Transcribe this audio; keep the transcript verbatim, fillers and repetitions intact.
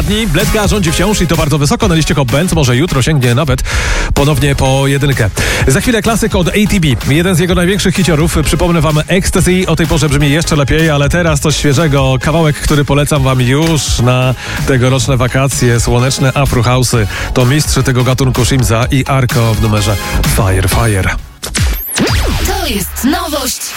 dni. Bledka rządzi wciąż i to bardzo wysoko na liście Hot Bands. Może jutro sięgnie nawet ponownie po jedynkę. Za chwilę klasyk od A T B. Jeden z jego największych hiciorów. Przypomnę wam Ecstasy. O tej porze brzmi jeszcze lepiej, ale teraz coś świeżego. Kawałek, który polecam wam już na tegoroczne wakacje. Słoneczne Afro House'y. To mistrz tego gatunku Shimza i Arko w numerze Fire Fire. To jest nowość